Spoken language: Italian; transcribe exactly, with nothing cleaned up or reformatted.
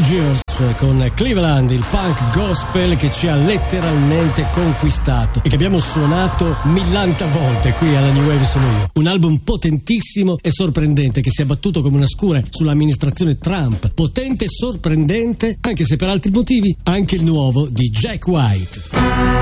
Soldiers con Cleveland, il punk gospel che ci ha letteralmente conquistato e che abbiamo suonato millanta volte qui alla New Wave Sono Io. Un album potentissimo e sorprendente che si è battuto come una scure sull'amministrazione Trump. Potente e sorprendente, anche se per altri motivi, anche il nuovo di Jack White.